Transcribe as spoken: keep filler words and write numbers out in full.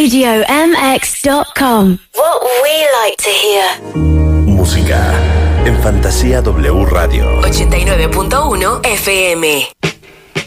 studio m x dot com. What we like to hear. Música en Fantasía W Radio ochenta y nueve punto uno F M.